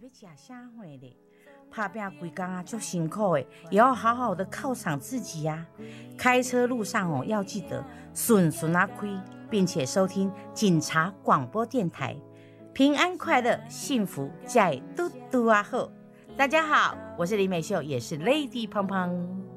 要吃啥货嘞？打拼规工啊，足辛苦的，也要好好的犒赏自己呀、开车路上哦，要记得顺顺啊开，并且收听警察广播电台，平安快乐，幸福在嘟嘟啊后。大家好，我是李美秀，也是 Lady 胖胖。